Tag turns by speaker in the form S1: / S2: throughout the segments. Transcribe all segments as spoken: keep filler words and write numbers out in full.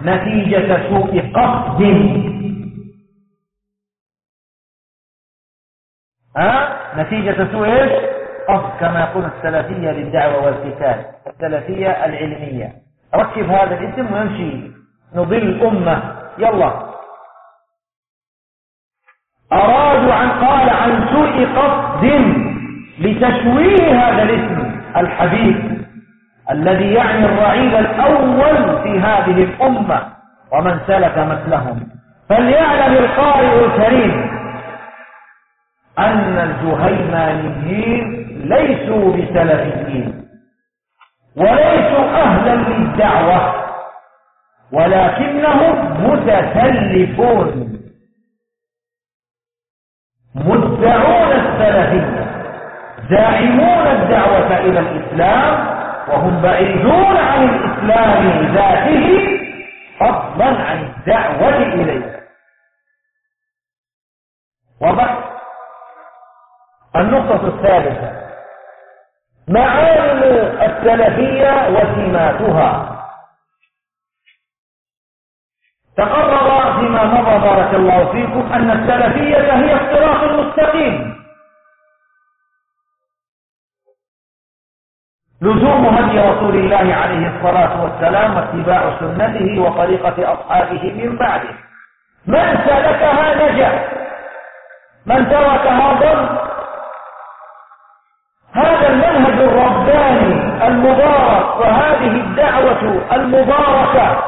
S1: نتيجة سوء قصد. ها نتيجة سوء ايش؟ قصد، كما يقول السلفية للدعوة والقتال، السلفية العلمية. ركب هذا الاسم ويمشي نضل الأمة. يلا، أرادوا عن قال عن سوء قصد لتشويه هذا الاسم الحبيب الذي يعني الرعيل الأول في هذه الأمة ومن سلك مثلهم. فليعلم القارئ الكريم أن الجهيمانيين ليسوا بسلفيين وليسوا أهلا للدعوة، ولكنهم متسلفون مدعون السلفية، زاعمون الدعوة إلى الإسلام وهم بعيدون عن الإسلام ذاته فضلا عن الدعوة إليه. واضح؟ النقطة الثالثة معالم السلفية وسماتها. تقرر فيما مضى بارك الله فيكم أن السلفية هي الصراط المستقيم، لزوم هدي رسول الله عليه الصلاة والسلام واتباع سنته وطريقة أصحابه من بعده. من سلكها نجا، من تركها ضل. هذا المنهج الرباني المبارك وهذه الدعوة المباركة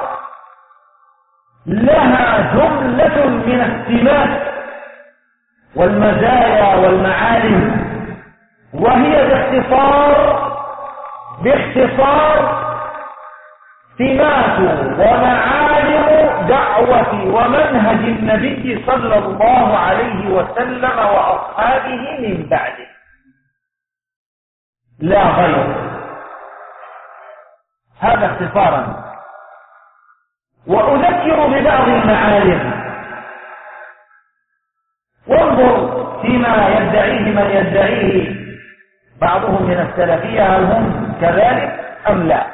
S1: لها جملة من السمات والمزايا والمعالم، وهي باختصار باختصار سمات ومعالم دعوة ومنهج النبي صلى الله عليه وسلم وأصحابه من بعده، لا غير. هذا اختصارا. وأذكر ببعض المعالم. وانظر فيما يدعيه من يدعيه بعضهم من السلفية، هل هم كذلك أم لا؟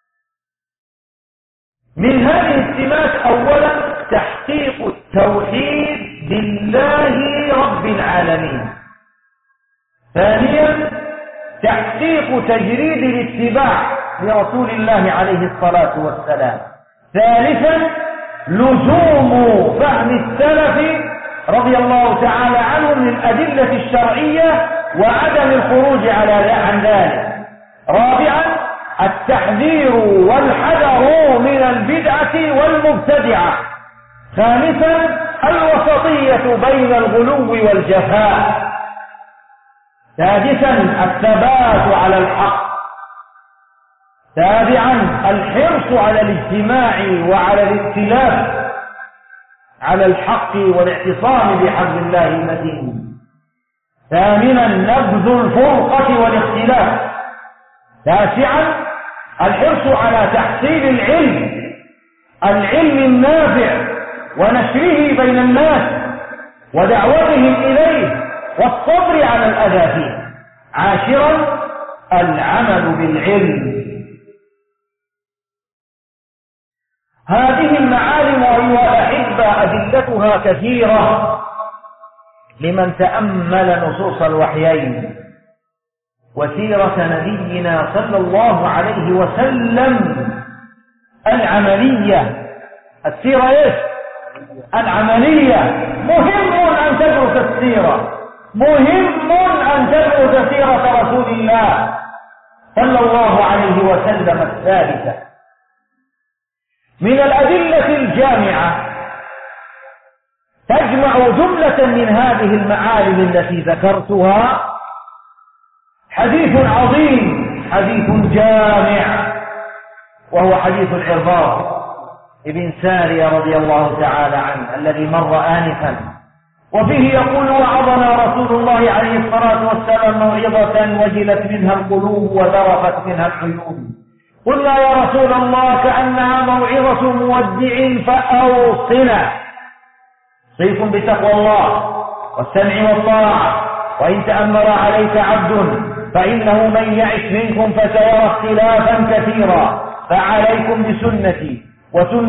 S1: من هذه السمات أولا تحقيق التوحيد بالله رب العالمين. ثانيا تحقيق تجريد الاتباع لرسول الله عليه الصلاة والسلام. ثالثا لزوم فهم السلف رضي الله تعالى عنهم للأدلة الشرعية وعدم الخروج على عن ذلك. رابعا التحذير والحذر من البدعة والمبتدعة. خامسا الوسطية بين الغلو والجفاء. سادسا الثبات على الحق. سابعا الحرص على الاجتماع وعلى الائتلاف على الحق والاعتصام بحبل الله المتين. ثامنا نبذ الفرقة والاختلاف. تاسعا الحرص على تحصيل العلم العلم النافع ونشره بين الناس ودعوتهم إليه والصبر على الأذى فيه. عاشرا العمل بالعلم. هذه المعالم أيها الأحبة أدلتها كثيرة لمن تأمل نصوص الوحيين وسيرة نبينا صلى الله عليه وسلم العملية. السيرة ايش؟ العملية. مهم أن تدرس السيرة، مهم أن تدرس سيرة رسول الله صلى الله عليه وسلم الثابتة. من الأدلة الجامعة تجمع جملة من هذه المعالم التي ذكرتها حديث عظيم، حديث جامع، وهو حديث العرباض ابن سارية رضي الله تعالى عنه الذي مر آنفا، وفيه يقول: وعظنا رسول الله عليه الصلاة والسلام موعظة وجلت منها القلوب وذرفت منها العيون. قلنا: يا رسول الله كأنها موعظة مودع فأوصنا. صيكم بتقوى الله والسمع والطاعة، وإن تأمر عليك عبد فإنه من يعش منكم فسيرى اختلافا كثيرا، فعليكم بسنتي وسنة